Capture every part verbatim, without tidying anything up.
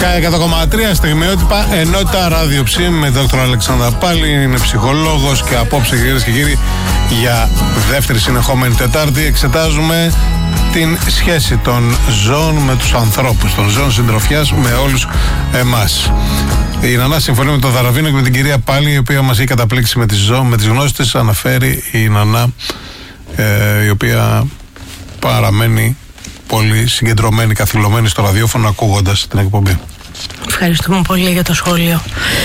εκατό κόμμα τρία στιγμιότυπα, ενότητα ραδιοψή με δόκτωρα Αλεξάνδρα Πάλι. Είναι ψυχολόγος και απόψε, κυρίες και κύριοι, για δεύτερη συνεχόμενη Τετάρτη εξετάζουμε την σχέση των ζώων με τους ανθρώπους, των ζώων συντροφιάς με όλους εμάς. Η Νανά συμφωνεί με τον Δαραβίνο και με την κυρία Πάλι, η οποία μας έχει καταπλήξει με τις ζώα, με τις γνώσεις της. Αναφέρει η Νανά, ε, η οποία παραμένει πολύ συγκεντρωμένη, καθυλωμένη στο ραδιόφωνο, ακούγοντας την εκπομπή. Ευχαριστούμε πολύ για το σχόλιο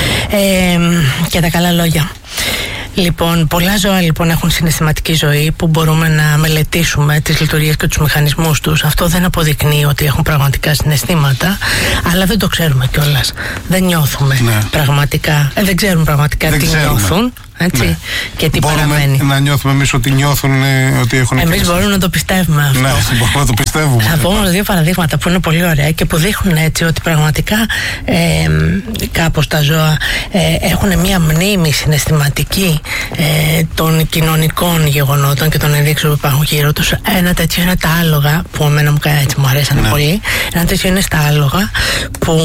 ε, και τα καλά λόγια. Λοιπόν, πολλά ζώα λοιπόν έχουν συναισθηματική ζωή που μπορούμε να μελετήσουμε τις λειτουργίες και τους μηχανισμούς τους. Αυτό δεν αποδεικνύει ότι έχουν πραγματικά συναισθήματα, αλλά δεν το ξέρουμε κιόλας. Δεν νιώθουμε ναι. πραγματικά, ε, δεν ξέρουμε πραγματικά δεν τι ξέρουμε. νιώθουν. Έτσι, ναι. Και τι μπορούμε παραμένει. Να νιώθουμε εμείς ότι νιώθουν, ότι έχουν. Εμείς μπορούμε να το πιστεύουμε αυτό. Ναι, μπορούμε να το πιστεύουμε. Θα πω δύο παραδείγματα που είναι πολύ ωραία και που δείχνουν έτσι ότι πραγματικά ε, κάπως τα ζώα ε, έχουν μια μνήμη συναισθηματική ε, των κοινωνικών γεγονότων και των ενδείξεων που υπάρχουν γύρω τους. Ένα τέτοιο είναι τα άλογα, που εμένα μου, έτσι, μου αρέσανε ναι. πολύ. Ένα τέτοιο είναι στα άλογα που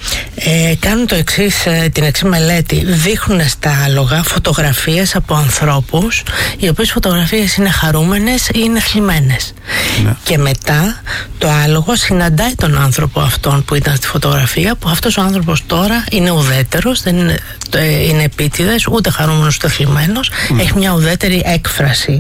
ε, κάνουν το εξής, ε, την εξής μελέτη. Δείχνουν στα άλογα φωτογραφίες φωτογραφίες από ανθρώπους, οι οποίες φωτογραφίες είναι χαρούμενες ή είναι θλιμμένες. Ναι. Και μετά το άλογο συναντάει τον άνθρωπο αυτόν που ήταν στη φωτογραφία, που αυτός ο άνθρωπος τώρα είναι ουδέτερος, δεν είναι, είναι επίτηδες, ούτε χαρούμενος ούτε θλιμμένος, ναι. έχει μια ουδέτερη έκφραση.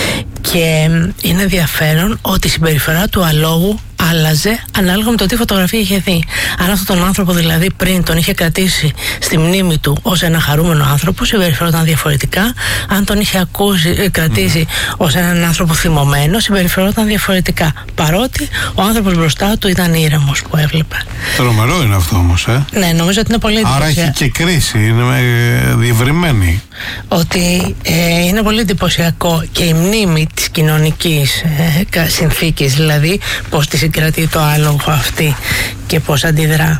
Και είναι ενδιαφέρον ότι η συμπεριφορά του αλόγου άλλαζε ανάλογα με το τι φωτογραφία είχε δει. Αν αυτόν τον άνθρωπο δηλαδή πριν τον είχε κρατήσει στη μνήμη του ως ένα χαρούμενο άνθρωπο, συμπεριφερόταν διαφορετικά. Αν τον είχε ακούσει, κρατήσει mm. ως έναν άνθρωπο θυμωμένο, συμπεριφερόταν διαφορετικά. Παρότι ο άνθρωπος μπροστά του ήταν ήρεμος που έβλεπε. Τρομερό είναι αυτό όμως, ε. Ναι, νομίζω ότι είναι πολύ εντυπωσιακό. Άρα έχει και κρίση, είναι διευρυμένη. Ότι ε, είναι πολύ εντυπωσιακό και η μνήμη της κοινωνικής ε, συνθήκης, δηλαδή πώς τη συγκρατεί το άλογο αυτή και πώς αντιδρά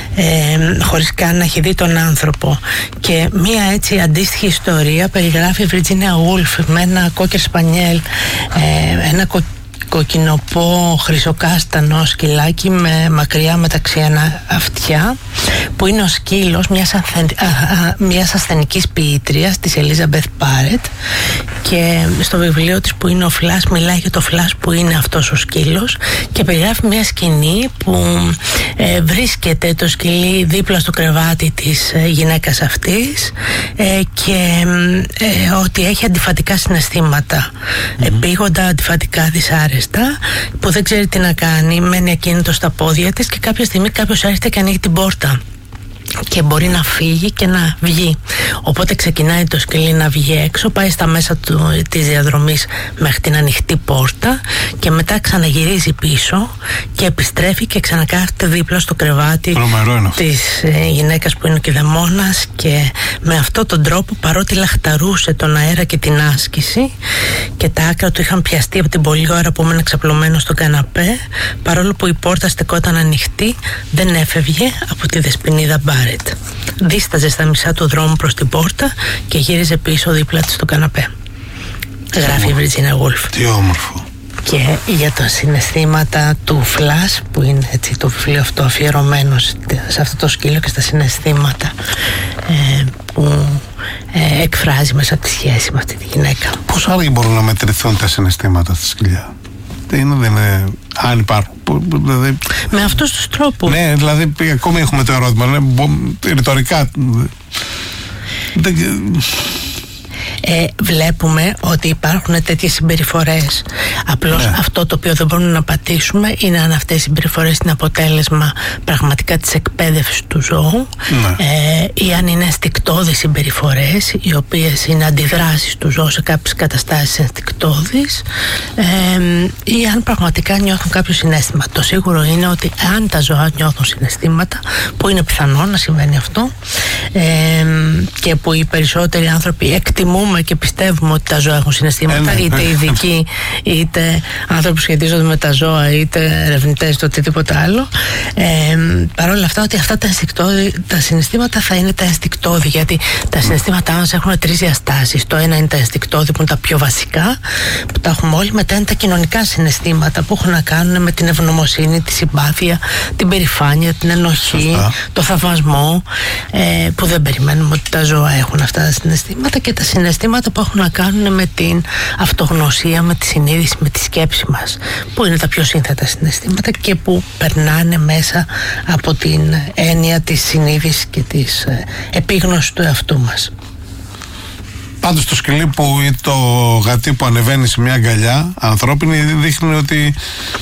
ε, χωρίς καν να έχει δει τον άνθρωπο. Και μία έτσι αντίστοιχη ιστορία περιγράφει η Βιρτζίνια Γουλφ με ένα κόκερ σπανιέλ, ε, ένα κο, κοκκινοπό χρυσοκάστανο σκυλάκι με μακριά μεταξιένα αυτιά, που είναι ο σκύλος μιας, αθεν, α, α, μιας ασθενικής ποιήτριας της Ελίζαμπεθ Πάρετ, και στο βιβλίο της που είναι ο Φλάς μιλάει για το Φλάς που είναι αυτός ο σκύλος και περιγράφει μια σκηνή που ε, βρίσκεται το σκυλί δίπλα στο κρεβάτι της ε, γυναίκας αυτής ε, και ε, ότι έχει αντιφατικά συναισθήματα, mm-hmm. επίγοντα αντιφατικά δυσάρεστα, που δεν ξέρει τι να κάνει, μένει ακίνητο στα πόδια της και κάποια στιγμή κάποιος έρχεται και ανοίγει την πόρτα και μπορεί να φύγει και να βγει. Οπότε ξεκινάει το σκυλί να βγει έξω, πάει στα μέσα του, της διαδρομής μέχρι την ανοιχτή πόρτα και μετά ξαναγυρίζει πίσω και επιστρέφει και ξανακάθεται δίπλα στο κρεβάτι της ε, γυναίκας που είναι ο κηδεμόνας, και με αυτόν τον τρόπο, παρότι λαχταρούσε τον αέρα και την άσκηση και τα άκρα του είχαν πιαστεί από την πολλή ώρα που έμενε ξαπλωμένο στο καναπέ, παρόλο που η πόρτα στεκόταν ανοιχτή, δεν έφευγε από τη δεσποινίδα Μπάρετ. Δίσταζε στα μισά του δρόμου προς την πόρτα και γύριζε πίσω δίπλα της στο καναπέ. Γράφει η Βιρτζίνια Γουλφ. Τι όμορφο. Και για τα συναισθήματα του Φλάς, που είναι έτσι το βιβλίο αυτό αφιερωμένο σε αυτό το σκύλο και στα συναισθήματα ε, που ε, εκφράζει μέσα από τη σχέση με αυτή τη γυναίκα. Πώς άλλοι μπορούν να μετρηθούν τα συναισθήματα στα σκυλιά? Δεν είναι, δεν είναι, αν υπάρχουν. Δηλαδή, με αυτούς τους τρόπους. Ναι, δηλαδή ακόμη έχουμε το ερώτημα, ναι, ρητορικά. Δεν... Ε, βλέπουμε ότι υπάρχουν τέτοιες συμπεριφορές. Απλώς ναι. αυτό το οποίο δεν μπορούμε να πατήσουμε είναι αν αυτές οι συμπεριφορές είναι αποτέλεσμα πραγματικά της εκπαίδευσης του ζώου, ναι. ε, ή αν είναι ενστικτώδεις συμπεριφορές, οι οποίες είναι αντιδράσεις του ζώου σε κάποιες καταστάσεις ενστικτώδεις, ε, ή αν πραγματικά νιώθουν κάποιο συναίσθημα. Το σίγουρο είναι ότι αν τα ζώα νιώθουν συναισθήματα, που είναι πιθανό να συμβαίνει αυτό, ε, και που οι περισσότεροι άνθρωποι εκτιμούμε ακούμε και πιστεύουμε ότι τα ζώα έχουν συναισθήματα, ε, ναι. είτε ειδικοί, είτε άνθρωποι που σχετίζονται με τα ζώα, είτε ερευνητές, είτε οτιδήποτε άλλο. Ε, Παρ' όλα αυτά, ότι αυτά τα, τα συναισθήματα θα είναι τα ενστικτώδη, γιατί τα συναισθήματά μας έχουν τρεις διαστάσεις. Το ένα είναι τα ενστικτώδη, που είναι τα πιο βασικά, που τα έχουμε όλοι. Μετά είναι τα κοινωνικά συναισθήματα, που έχουν να κάνουν με την ευγνωμοσύνη, τη συμπάθεια, την περηφάνεια, την ενοχή, Σωστά. το θαυμασμό, ε, που δεν περιμένουμε ότι τα ζώα έχουν αυτά τα συναισθήματα, και τα συναισθήματα που έχουν να κάνουν με την αυτογνωσία, με τη συνείδηση, με τη σκέψη μας, που είναι τα πιο σύνθετα συναισθήματα και που περνάνε μέσα από την έννοια της συνείδησης και της ε, επίγνωσης του εαυτού μας. Πάντως το σκυλί που ή το γατί που ανεβαίνει σε μια αγκαλιά ανθρώπινη δείχνει ότι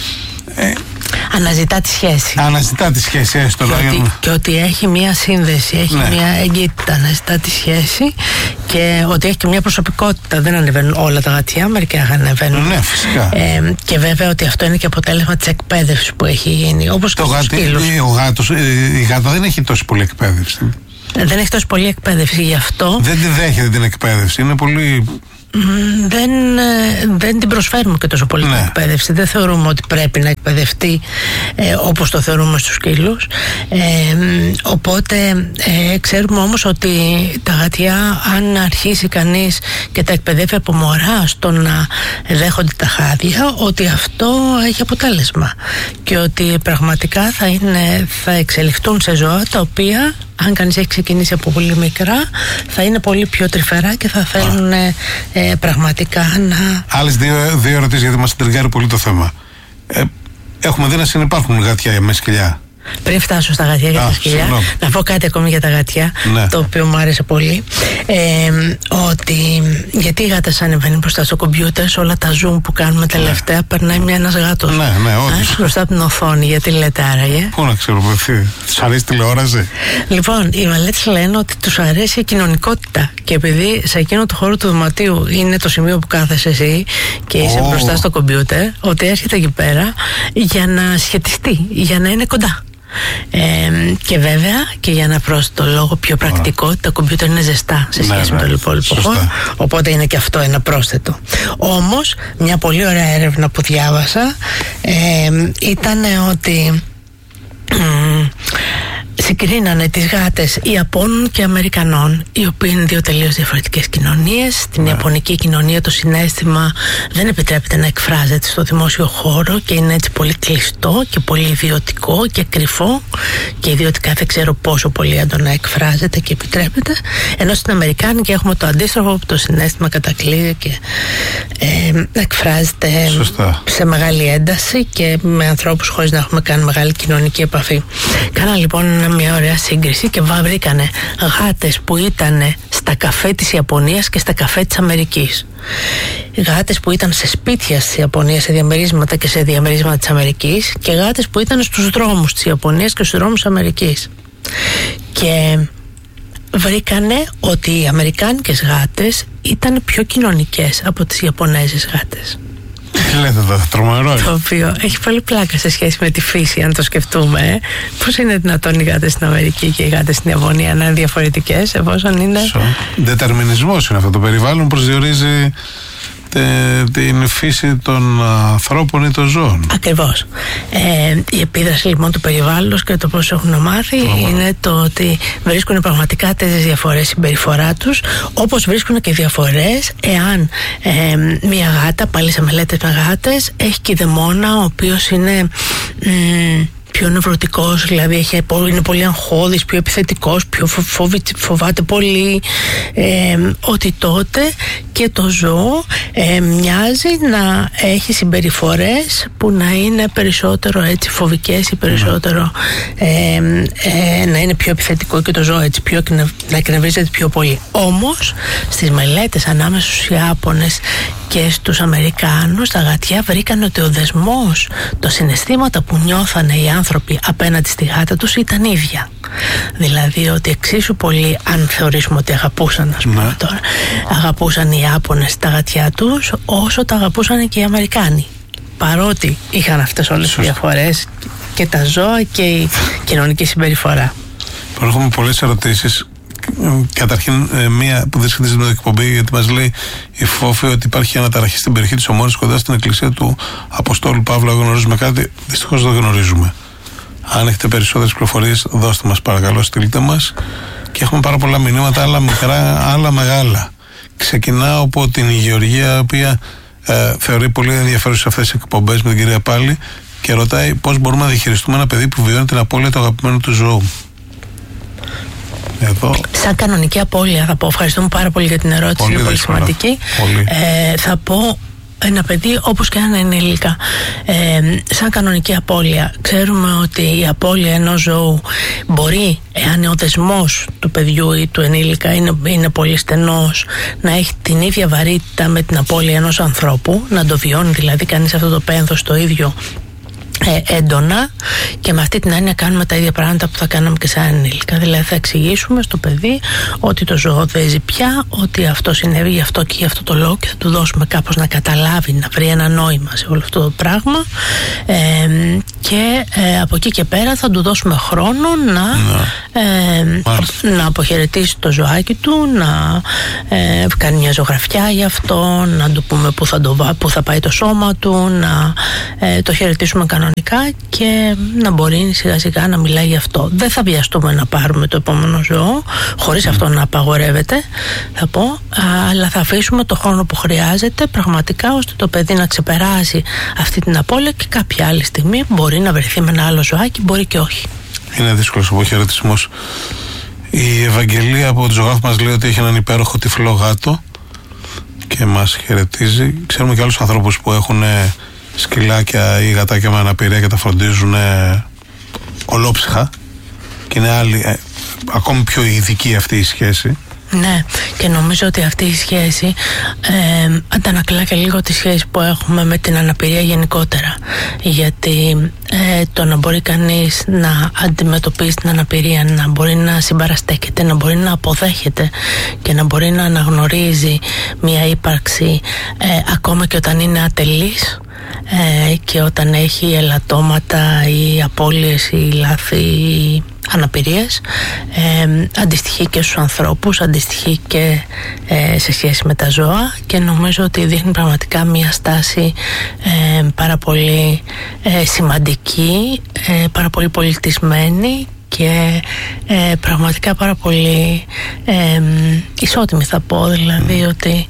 ε, αναζητά τη σχέση. Αναζητά τη σχέση, έστω. Και, ότι, και ότι έχει μια σύνδεση, έχει ναι. μια εγκύτητα, αναζητά τη σχέση, και ότι έχει και μια προσωπικότητα. Δεν ανεβαίνουν όλα τα γατιά, μερικά ανεβαίνουν. Ναι, φυσικά. Ε, και βέβαια ότι αυτό είναι και αποτέλεσμα της εκπαίδευσης που έχει γίνει. Όπως το και γάτι, ο γάτος, η γάτα δεν έχει τόσο πολύ εκπαίδευση. Δεν έχει τόσο πολύ εκπαίδευση, γι' αυτό. Δεν τη δέχεται την εκπαίδευση. Είναι πολύ. Δεν, δεν την προσφέρουμε και τόσο πολύ ναι. την εκπαίδευση. Δεν θεωρούμε ότι πρέπει να εκπαιδευτεί ε, όπως το θεωρούμε στους σκύλους. Ε, οπότε ε, ξέρουμε όμως ότι τα γατιά, αν αρχίσει κανείς και τα εκπαιδεύει από μωρά στο να δέχονται τα χάδια, ότι αυτό έχει αποτέλεσμα και ότι πραγματικά θα, είναι, θα εξελιχθούν σε ζώα τα οποία, αν κανείς έχει ξεκινήσει από πολύ μικρά, θα είναι πολύ πιο τρυφερά και θα θέλουν ε, ε, πραγματικά να... Άλλες δύο, δύο ερωτήσεις, γιατί μας τριγκάρει πολύ το θέμα. Ε, έχουμε δει να συνυπάρχουν γατιά με σκυλιά. Πριν φτάσω στα γατιά και τα σκυλιά, να πω κάτι ακόμη για τα γατιά, ναι. το οποίο μου άρεσε πολύ. Ε, ότι γιατί οι γάτες ανεβαίνουν μπροστά στο κομπιούτερ, σε όλα τα zoom που κάνουμε τελευταία, ναι. περνάει μια ένας γάτος. Ναι, ναι, όντως. Μπροστά από την οθόνη, γιατί λέτε άραγε. Πού να ξέρω, τους αρέσει τηλεόραση. Λοιπόν, οι μελέτες λένε ότι τους αρέσει η κοινωνικότητα. Και επειδή σε εκείνο το χώρο του δωματίου είναι το σημείο που κάθεσαι εσύ και είσαι oh. μπροστά στο κομπιούτερ, ότι έρχεται εκεί πέρα για να σχετιστεί, για να είναι κοντά. Ε, και βέβαια, και για ένα πρόσθετο λόγο πιο πρακτικό, τα κομπιούτερ είναι ζεστά σε σχέση ναι, με το υπόλοιπο χώρο, οπότε είναι και αυτό ένα πρόσθετο. Όμως, μια πολύ ωραία έρευνα που διάβασα ε, ήταν ότι ε, συγκρίνανε τις γάτες Ιαπώνων και Αμερικανών, οι οποίοι είναι δύο τελείως διαφορετικές κοινωνίες. Στην yeah. Ιαπωνική κοινωνία το συναίσθημα δεν επιτρέπεται να εκφράζεται στο δημόσιο χώρο και είναι έτσι πολύ κλειστό και πολύ ιδιωτικό και κρυφό, και ιδιωτικά δεν ξέρω πόσο πολύ έντονα εκφράζεται και επιτρέπεται, ενώ στην Αμερικάνικη έχουμε το αντίστροφο, που το συναίσθημα κατακλείδει και ε, εκφράζεται Σωστά. σε μεγάλη ένταση και με ανθρώπους χωρίς να έχουμε κάνει μεγάλη κοινωνική επαφή. Κάνα λοιπόν μια ωραία σύγκριση και βρήκανε γάτες που ήταν στα καφέ της Ιαπωνίας και στα καφέ της Αμερικής. Γάτες που ήταν σε σπίτια της Ιαπωνίας, σε διαμερίσματα και σε διαμερίσματα της Αμερικής, και γάτες που ήταν στους δρόμους της Ιαπωνίας και στους δρόμους της Αμερικής. Και βρήκανε ότι οι αμερικάνικες γάτες ήταν πιο κοινωνικές από τις Ιαπωνέζες γάτες. Τι λέτε εδώ, τρομερό. Το οποίο έχει πολύ πλάκα σε σχέση με τη φύση, αν το σκεφτούμε. Ε. Πώς είναι δυνατόν οι γάτες στην Αμερική και οι γάτες στην Ιαπωνία να είναι διαφορετικές, εφόσον είναι. Δετερμινισμός είναι αυτό. Το περιβάλλον προσδιορίζει τε, την φύση των ανθρώπων ή των ζώων. Ακριβώς. Ε, η επίδραση λοιπόν του περιβάλλοντος και το πώς έχουν μάθει Λόμα. είναι το ότι βρίσκουν πραγματικά τέτοιες διαφορές συμπεριφορά τους, όπως βρίσκουν και διαφορές εάν ε, μια γάτα, πάλι σε μελέτες με γάτες, έχει κηδεμόνα ο οποίος είναι μ, πιο νευρωτικός, δηλαδή έχει, είναι πολύ αγχώδης, πιο επιθετικός, πιο φοβη, φοβάται πολύ, ε, ότι τότε και το ζώο ε, μοιάζει να έχει συμπεριφορές που να είναι περισσότερο έτσι φοβικές ή περισσότερο ε, ε, να είναι πιο επιθετικό και το ζώο έτσι πιο, να εκνευρίζεται πιο πολύ. Όμως στις μελέτες ανάμεσα στους Ιάπωνες και στους Αμερικάνους, τα γατιά βρήκαν ότι ο δεσμός, τα συναισθήματα που νιώθανε οι άνθρωποι απέναντι στη γάτα τους ήταν ίδια. Δηλαδή ότι εξίσου πολύ, αν θεωρήσουμε ότι αγαπούσαν, ας πούμε, ναι. τώρα, αγαπούσαν οι Ιάπωνες τα γατιά τους όσο τα αγαπούσαν και οι Αμερικάνοι. Παρότι είχαν αυτές όλες τις διαφορές και τα ζώα και η κοινωνική συμπεριφορά. Έχουμε πολλές ερωτήσεις. Καταρχήν, μία που δεν σχετίζεται με την εκπομπή, γιατί μας λέει η Φόφη ότι υπάρχει αναταραχή στην περιοχή της Ομόνης κοντά στην εκκλησία του Αποστόλου Παύλου. Γνωρίζουμε κάτι? Δυστυχώς δεν γνωρίζουμε. Αν έχετε περισσότερες πληροφορίες, δώστε μας παρακαλώ, στείλτε μας. Και έχουμε πάρα πολλά μηνύματα, άλλα μικρά, άλλα μεγάλα. Ξεκινάω από την Γεωργία, η οποία ε, θεωρεί πολύ ενδιαφέρουσα αυτές τις εκπομπές με την κυρία Πάλη και ρωτάει πώς μπορούμε να διαχειριστούμε ένα παιδί που βιώνει την απώλεια του αγαπημένου του ζώου. Εδώ. Σαν κανονική απώλεια, θα πω. Ευχαριστούμε πάρα πολύ για την ερώτηση. Πολύ είναι πολύ σημαντική. Πολύ. Ε, θα πω. Ένα παιδί όπως και ένα ενήλικα, ε, σαν κανονική απώλεια, ξέρουμε ότι η απώλεια ενός ζώου μπορεί, εάν ο δεσμός του παιδιού ή του ενήλικα είναι, είναι πολύ στενός, να έχει την ίδια βαρύτητα με την απώλεια ενός ανθρώπου, να το βιώνει δηλαδή κανείς αυτό το πένθος το ίδιο Ε, έντονα, και με αυτή την έννοια κάνουμε τα ίδια πράγματα που θα κάναμε και σαν ενήλικα. Δηλαδή θα εξηγήσουμε στο παιδί ότι το ζώο δεν ζει πια, ότι αυτό συνέβη γι' αυτό και γι' αυτό το λόγο, και θα του δώσουμε κάπως να καταλάβει, να βρει ένα νόημα σε όλο αυτό το πράγμα, ε, και ε, από εκεί και πέρα θα του δώσουμε χρόνο να, ε, να αποχαιρετήσει το ζωάκι του, να ε, κάνει μια ζωγραφιά γι' αυτό, να του πούμε που θα, το, που θα πάει το σώμα του, να ε, το χαιρετήσουμε κανονικά και να μπορεί σιγά σιγά να μιλάει γι' αυτό. Δεν θα βιαστούμε να πάρουμε το επόμενο ζώο, χωρίς αυτό να απαγορεύεται, θα πω, αλλά θα αφήσουμε το χρόνο που χρειάζεται πραγματικά, ώστε το παιδί να ξεπεράσει αυτή την απώλεια και κάποια άλλη στιγμή μπορεί να βρεθεί με ένα άλλο ζωάκι, μπορεί και όχι. Είναι δύσκολος ο αποχαιρετισμός. Η Ευαγγελία από τη ζωγράφη μας λέει ότι έχει έναν υπέροχο τυφλό γάτο και μας χαιρετίζει. Ξέρουμε και άλλους ανθρώπους που έχουν σκυλάκια ή γατάκια με αναπηρία και τα φροντίζουν ε, ολόψυχα, και είναι άλλη, ε, ακόμη πιο ειδική αυτή η σχέση. Ναι, και νομίζω ότι αυτή η σχέση ε, αντανακλά και λίγο τη σχέση που έχουμε με την αναπηρία γενικότερα, γιατί ε, το να μπορεί κανείς να αντιμετωπίσει την αναπηρία, να μπορεί να συμπαραστέκεται, να μπορεί να αποδέχεται και να μπορεί να αναγνωρίζει μια ύπαρξη ε, ακόμα και όταν είναι ατελής, Ε, και όταν έχει ελαττώματα ή απώλειες ή λάθη ή αναπηρίες, ε, αντιστοιχεί και στους ανθρώπους, αντιστοιχεί και ε, σε σχέση με τα ζώα, και νομίζω ότι δείχνει πραγματικά μια στάση ε, πάρα πολύ ε, σημαντική, ε, πάρα πολύ πολιτισμένη και ε, πραγματικά πάρα πολύ ε, ισότιμη, θα πω, δηλαδή ότι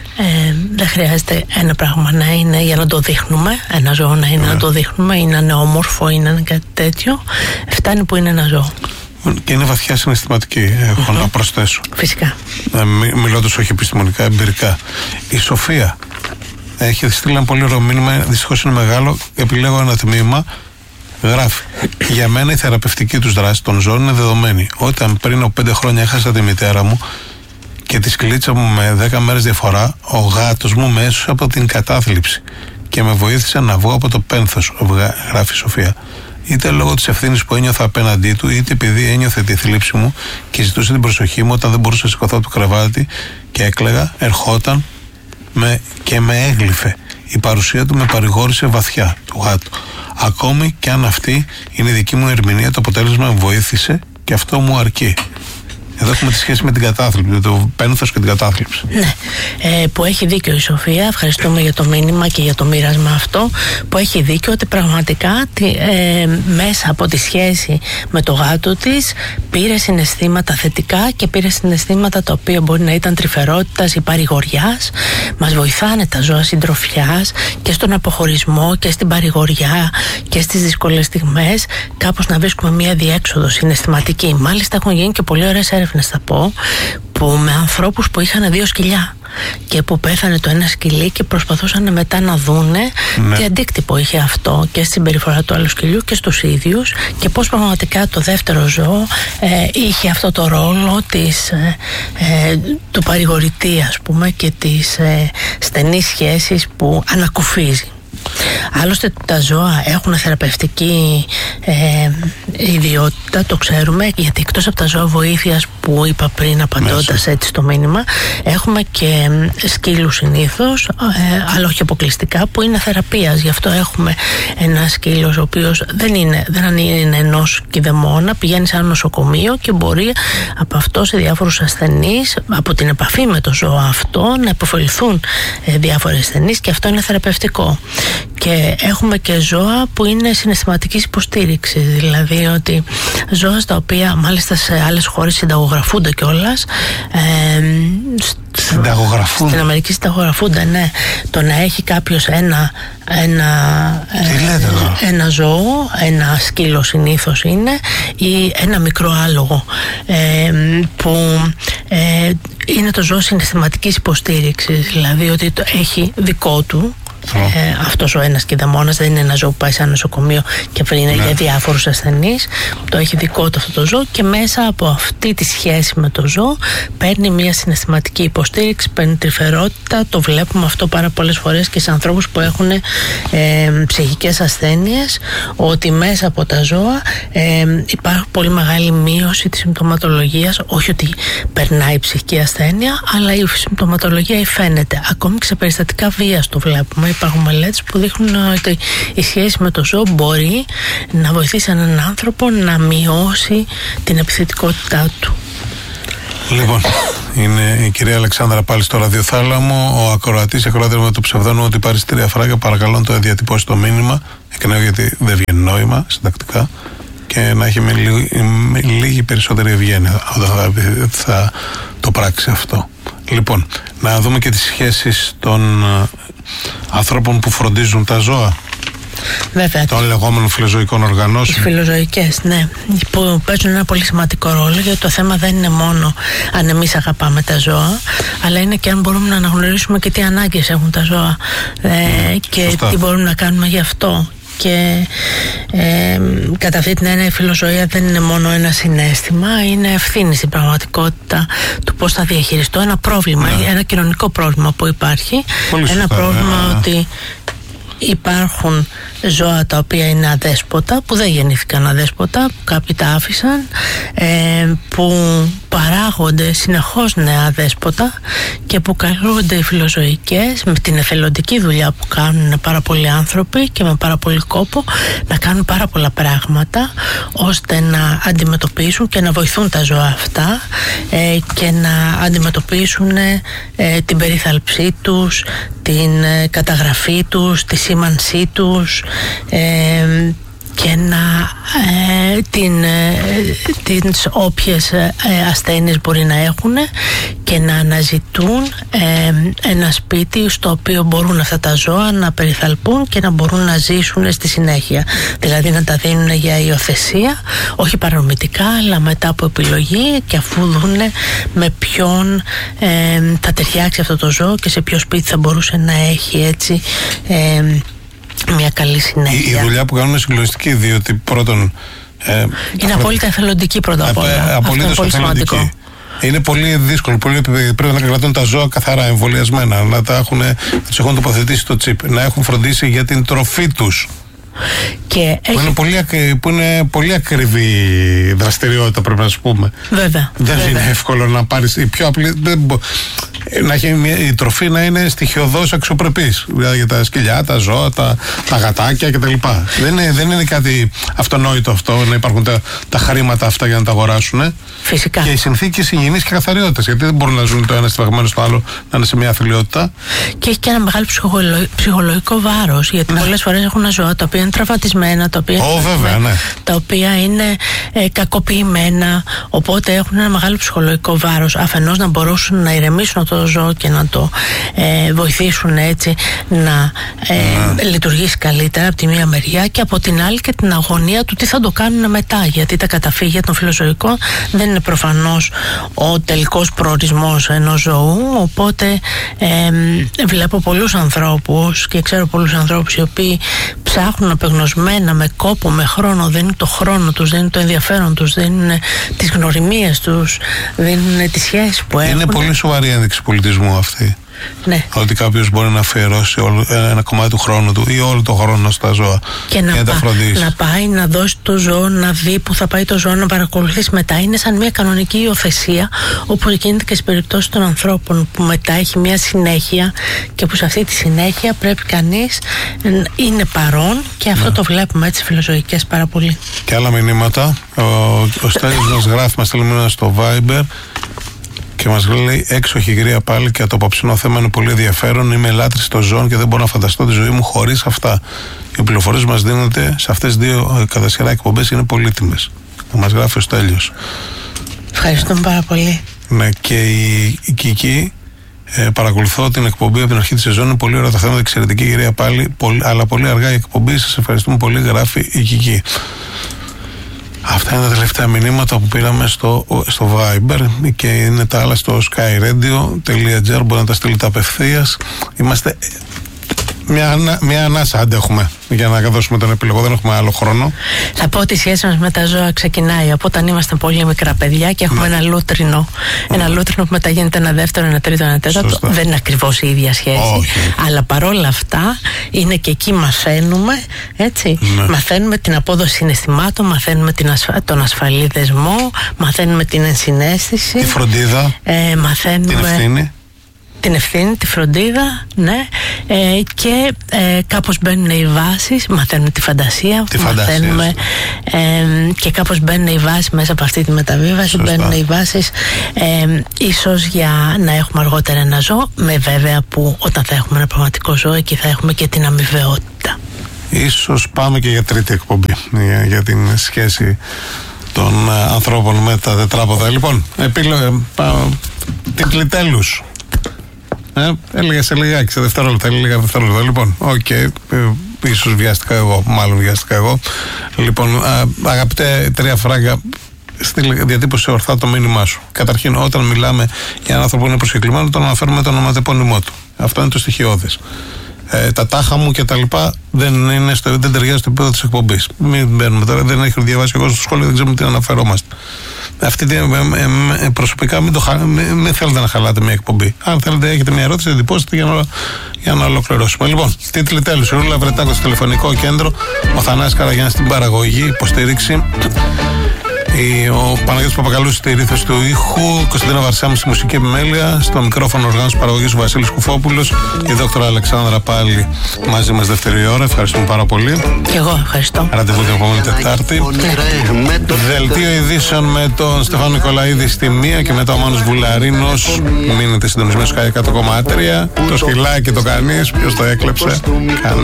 Ε, δεν χρειάζεται ένα πράγμα να είναι για να το δείχνουμε, ένα ζώο να είναι yeah. να το δείχνουμε, ή να είναι όμορφο ή να είναι κάτι τέτοιο. Φτάνει που είναι ένα ζώο. Και είναι βαθιά συναισθηματική, έχω mm-hmm. να προσθέσω. Φυσικά. Ε, μι, μιλώντας όχι επιστημονικά, εμπειρικά. Η Σοφία έχει στείλει ένα πολύ ωραίο μήνυμα, δυστυχώς είναι μεγάλο, επιλέγω ένα τμήμα. Γράφει: για μένα η θεραπευτική τους δράση των ζώων είναι δεδομένη. Όταν πριν από πέντε χρόνια έχασα τη μητέρα μου και τη σκλίτσα μου με δέκα μέρες διαφορά, ο γάτος μου με έσωσε από την κατάθλιψη και με βοήθησε να βγω από το πένθος, γράφει η Σοφία. Είτε λόγω της ευθύνης που ένιωθα απέναντί του, είτε επειδή ένιωθε τη θλίψη μου και ζητούσε την προσοχή μου όταν δεν μπορούσα να σηκωθώ από το κρεβάτι και έκλαιγα, ερχόταν με, και με έγλυφε. Η παρουσία του με παρηγόρησε βαθιά, του γάτου. Ακόμη και αν αυτή είναι η δική μου ερμηνεία, το αποτέλεσμα με βοήθησε και αυτό μου αρκεί. Εδώ έχουμε τη σχέση με την κατάθλιψη, το πένθος και την κατάθλιψη. Ναι, ε, που έχει δίκιο η Σοφία. Ευχαριστούμε για το μήνυμα και για το μοίρασμα αυτό. Που έχει δίκιο ότι πραγματικά ε, μέσα από τη σχέση με το γάτο της πήρε συναισθήματα θετικά και πήρε συναισθήματα τα οποία μπορεί να ήταν τρυφερότητας ή παρηγοριάς. Μας βοηθάνε τα ζώα συντροφιάς και στον αποχωρισμό και στην παρηγοριά και στις δύσκολες στιγμές κάπως να βρίσκουμε μια διέξοδο συναισθηματική. Μάλιστα έχουν γίνει και πολύ ωραίες έρευνες, θα πω, που με ανθρώπους που είχαν δύο σκυλιά και που πέθανε το ένα σκυλί και προσπαθούσαν μετά να δούνε ναι. τι αντίκτυπο είχε αυτό και στην συμπεριφορά του άλλου σκυλιού και στους ίδιους, και πώς πραγματικά το δεύτερο ζώο ε, είχε αυτό το ρόλο της, ε, ε, του παρηγορητή, ας πούμε, και της ε, στενής σχέσης που ανακουφίζει. Άλλωστε τα ζώα έχουν θεραπευτική ε, ιδιότητα, το ξέρουμε, γιατί εκτός από τα ζώα βοήθειας που είπα πριν απαντώντας έτσι στο μήνυμα, έχουμε και σκύλους συνήθως, ε, αλλά όχι αποκλειστικά, που είναι θεραπείας. Γι' αυτό έχουμε ένα σκύλος ο οποίος δεν είναι, δεν είναι ενός κηδεμόνα, πηγαίνει σε ένα νοσοκομείο και μπορεί από αυτό σε διάφορους ασθενείς, από την επαφή με το ζώο αυτό, να υποφεληθούν ε, διάφοροι ασθενείς, και αυτό είναι θεραπευτικό. Και έχουμε και ζώα που είναι συναισθηματικής υποστήριξης, δηλαδή ότι ζώα στα οποία μάλιστα σε άλλες χώρες συνταγογραφούνται κιόλας. Ε, συνταγογραφούνται. Στην Αμερική συνταγογραφούνται, ναι. Το να έχει κάποιος ένα, ένα, Τι λέτε εδώ? ένα ζώο, ένα σκύλο συνήθως είναι, ή ένα μικρό άλογο, ε, που ε, είναι το ζώο συναισθηματικής υποστήριξης, δηλαδή ότι το έχει δικό του. Oh. Ε, αυτός ο ένας κηδεμόνας δεν είναι ένα ζώο που πάει σε ένα νοσοκομείο και είναι yeah. για διάφορους ασθενείς. Το έχει δικό του αυτό το ζώο, και μέσα από αυτή τη σχέση με το ζώο παίρνει μια συναισθηματική υποστήριξη, παίρνει τρυφερότητα. Το βλέπουμε αυτό πάρα πολλές φορές και σε ανθρώπους που έχουν ε, ψυχικές ασθένειες, ότι μέσα από τα ζώα ε, υπάρχει πολύ μεγάλη μείωση της συμπτωματολογίας. Όχι ότι περνάει η ψυχική ασθένεια, αλλά η συμπτωματολογία φαίνεται. Ακόμη και σε περιστατικά βίας το βλέπουμε. Υπάρχουν μελέτες που δείχνουν ότι η σχέση με το ζώο μπορεί να βοηθήσει έναν άνθρωπο να μειώσει την επιθετικότητά του. Λοιπόν, είναι η κυρία Αλεξάνδρα πάλι στο ραδιοθάλαμο. Ο ακροατής, ακροατής με το ψευδόνιμο ότι πάρει τρία φράγκα, παρακαλώ να το διατυπώσει το μήνυμα εκ νέου, γιατί δεν βγαίνει νόημα συντακτικά, και να έχει με λίγη, με λίγη περισσότερη ευγένεια όταν θα, θα το πράξει αυτό. Λοιπόν, να δούμε και τις σχέσεις των ανθρώπων που φροντίζουν τα ζώα. Βέβαια. Των λεγόμενων φιλοζωικών οργανώσεων. Οι φιλοζωικές, ναι, που παίζουν ένα πολύ σημαντικό ρόλο, γιατί το θέμα δεν είναι μόνο αν εμείς αγαπάμε τα ζώα, αλλά είναι και αν μπορούμε να αναγνωρίσουμε και τι ανάγκες έχουν τα ζώα, ε, mm, και σωστά. τι μπορούμε να κάνουμε γι' αυτό. Και ε, κατά αυτή την έννοια η φιλοζωία δεν είναι μόνο ένα συναίσθημα, είναι ευθύνη στην πραγματικότητα του πώς θα διαχειριστώ ένα πρόβλημα, ναι. ένα κοινωνικό πρόβλημα που υπάρχει. Πολύ ένα σωστά, πρόβλημα ναι. ότι υπάρχουν ζώα τα οποία είναι αδέσποτα, που δεν γεννήθηκαν αδέσποτα, που κάποιοι τα άφησαν, ε, που παράγονται συνεχώς νέα αδέσποτα και που καλούνται οι φιλοζωικές με την εθελοντική δουλειά που κάνουν πάρα πολλοί άνθρωποι και με πάρα πολύ κόπο να κάνουν πάρα πολλά πράγματα ώστε να αντιμετωπίσουν και να βοηθούν τα ζώα αυτά, ε, και να αντιμετωπίσουν ε, την περίθαλψή τους, την ε, καταγραφή τους, τη σήμανσή τους, ε, και να ε, την, ε, τις όποιες ε, ασθένειες μπορεί να έχουν, και να αναζητούν ε, ένα σπίτι στο οποίο μπορούν αυτά τα ζώα να περιθαλπούν και να μπορούν να ζήσουν στη συνέχεια. Δηλαδή να τα δίνουν για υιοθεσία, όχι παρορμητικά, αλλά μετά από επιλογή, και αφού δουν με ποιον ε, θα ταιριάξει αυτό το ζώο και σε ποιο σπίτι θα μπορούσε να έχει έτσι ε, μια καλή συνέχεια. Η, η δουλειά που κάνουν είναι συγκλονιστική, διότι πρώτον ε, είναι αυτό, απόλυτα εθελοντική πρώτα απ' όλα. Ε, απολύτως πολύ εθελοντική. Σημαντικό. Είναι πολύ δύσκολο, πολύ, πρέπει να κρατούν τα ζώα καθαρά εμβολιασμένα, να τα έχουν, να τους έχουν τοποθετήσει το τσίπ, να έχουν φροντίσει για την τροφή τους. Και που, έχει... είναι πολύ, που είναι πολύ ακριβή δραστηριότητα, πρέπει να σου πούμε. Βέβαια. Δεν βέβαια. είναι εύκολο να πάρεις η πιο απλή. Δεν μπο... Να έχει μια, η τροφή να είναι στοιχειωδώς αξιοπρεπής. Δηλαδή για τα σκυλιά, τα ζώα, τα, τα γατάκια κτλ. Δεν είναι, δεν είναι κάτι αυτονόητο αυτό να υπάρχουν τα, τα χρήματα αυτά για να τα αγοράσουν. Φυσικά. Και οι συνθήκες υγιεινής και καθαριότητας. Γιατί δεν μπορούν να ζουν το ένα στιβαγμένο στο άλλο, να είναι σε μια αθλειότητα. Και έχει και ένα μεγάλο ψυχολογικό, ψυχολογικό βάρος. Γιατί ναι. πολλές φορές έχουν ζώα τα οποία είναι τραυματισμένα, τα οποία, oh, είναι, βέβαια, ναι. τα οποία είναι ε, κακοποιημένα. Οπότε έχουν ένα μεγάλο ψυχολογικό βάρος. Αφενός να μπορούσαν να ηρεμήσουν το ζώο και να το ε, βοηθήσουν έτσι να ε, mm. λειτουργήσει καλύτερα από τη μία μεριά, και από την άλλη και την αγωνία του τι θα το κάνουν μετά, γιατί τα καταφύγια των φιλοζωικών δεν είναι προφανώς ο τελικός προορισμός ενός ζώου. Οπότε ε, βλέπω πολλούς ανθρώπους και ξέρω πολλούς ανθρώπους οι οποίοι ψάχνουν απεγνωσμένα, με κόπο, με χρόνο, δίνουν το χρόνο τους, δίνουν το ενδιαφέρον τους, δίνουν τις γνωριμίες τους, δίνουν τις σχέσεις που έχουν. Είναι πολύ σοβαρή ένδειξη πολιτισμού αυτή. Ναι. Ότι κάποιος μπορεί να αφιερώσει όλο, ένα κομμάτι του χρόνου του ή όλο το χρόνο στα ζώα και να, να, πά, τα φροντίσει. Να πάει να δώσει το ζώο, να δει που θα πάει το ζώο, να παρακολουθήσει μετά. Είναι σαν μια κανονική υιοθεσία, όπως γίνεται και στην περίπτωση των ανθρώπων, που μετά έχει μια συνέχεια και που σε αυτή τη συνέχεια πρέπει κανείς είναι παρόν, και αυτό ναι. το βλέπουμε έτσι φιλοζωικές πάρα πολύ. Και άλλα μηνύματα. Ο, ο Στέλιος μας γράφει, μας στέλνει μήνυμα στο Viber και μας λέει: έξοχη η κυρία πάλι, και το απόψινό θέμα είναι πολύ ενδιαφέρον. Είμαι λάτρης των ζώων και δεν μπορώ να φανταστώ τη ζωή μου χωρίς αυτά. Οι πληροφορίες μας δίνονται σε αυτές τις δύο κατά σειρά εκπομπές είναι πολύτιμες. Μας γράφει ο Στέλιος. Ευχαριστούμε πάρα πολύ. Ναι, και η, η Κική. Ε, παρακολουθώ την εκπομπή από την αρχή της σεζόν. Είναι πολύ ωραία τα θέματα, εξαιρετική κυρία πάλι, πολύ, αλλά πολύ αργά η εκπομπή. Σας ευχαριστούμε πολύ, γράφει η Κική. Αυτά είναι τα τελευταία μηνύματα που πήραμε στο, στο Viber, και είναι τα άλλα στο skyradio.gr. Μπορεί να τα στείλετε απευθείας. Είμαστε μια, μια ανάσα αντέχουμε για να δώσουμε τον επιλογό, δεν έχουμε άλλο χρόνο. Θα πω ότι η σχέση μας με τα ζώα ξεκινάει από όταν είμαστε πολύ μικρά παιδιά και έχουμε ναι. ένα λούτρινο. Mm. Ένα λούτρινο που μετά γίνεται ένα δεύτερο, ένα τρίτο, ένα τέταρτο. Σωστά. Δεν είναι ακριβώς η ίδια σχέση. Oh. Αλλά παρόλα αυτά είναι και εκεί μαθαίνουμε, έτσι. Ναι. Μαθαίνουμε την απόδοση συναισθημάτων, μαθαίνουμε την ασφα... τον ασφαλή δεσμό, μαθαίνουμε την ενσυναίσθηση. Τη φροντίδα. Ε, μαθαίνουμε... Την ευθύνη. Την ευθύνη, τη φροντίδα, ναι, ε, και ε, κάπως μπαίνουν οι βάσεις, μαθαίνουμε τη φαντασία, τη μαθαίνουμε ε, και κάπως μπαίνουν οι βάσεις μέσα από αυτή τη μεταβίβαση. Σωστά. Μπαίνουν οι βάσεις ε, ίσως για να έχουμε αργότερα ένα ζώο, με βέβαια που όταν θα έχουμε ένα πραγματικό ζώο, εκεί θα έχουμε και την αμοιβαιότητα. Ίσως πάμε και για τρίτη εκπομπή, για, για την σχέση των uh, ανθρώπων με τα τετράποδα. Λοιπόν, επίλογε, τίτλοι τέλους. Ε, έλεγα σε λιγάκι, σε δευτερόλεπτα, έλεγα δευτερόλεπτα. Λοιπόν, οκ, okay, ε, ίσως βιάστηκα εγώ, μάλλον βιάστηκα εγώ. Λοιπόν, α, αγαπητέ Τρία Φράγκα, στη διατύπωση ορθά το μήνυμά σου. Καταρχήν, όταν μιλάμε για έναν άνθρωπο που είναι προσκεκλημένο, τον αναφέρουμε τον ονοματεπώνυμό του. Αυτό είναι το στοιχειώδες. Ε, τα τάχα μου και τα λοιπά δεν, είναι στο, δεν ταιριάζει στο επίπεδο της εκπομπής. Μην μπαίνουμε τώρα, δεν έχει διαβάσει εγώ στο σχόλιο, δεν ξέρουμε τι αναφερόμαστε. Αυτή την, ε, ε, προσωπικά μην, το, μην, μην θέλετε να χαλάτε μια εκπομπή. Αν θέλετε, έχετε μια ερώτηση, εντυπώστε για να, για να ολοκληρώσουμε. Λοιπόν, τίτλοι τέλους. Η Ρούλα Βρετάκο στο τηλεφωνικό κέντρο, ο Θανάσης Καραγιάννης στην παραγωγή, υποστήριξη. Ο Παναγιώτης Παπακαλούς στη ρύθμιση του ήχου, Κωνσταντίνα Βαρσάμου στη μουσική επιμέλεια, στο μικρόφωνο οργάνωση παραγωγής ο Βασίλης Κουφόπουλος, η δόκτωρα Αλεξάνδρα πάλι μαζί μας δεύτερη ώρα. Ευχαριστούμε πάρα πολύ. Και εγώ ευχαριστώ. Ραντεβού την επόμενη Τετάρτη. Δελτίο ειδήσεων με τον Στεφάνο Νικολαίδη στη μία και μετά ο Μάνος Βουλαρίνος. Μείνετε συντονισμένοι στο εκατό κόμμα τρία. Το σκυλάκι το κανείς, ποιος το έκλεψε.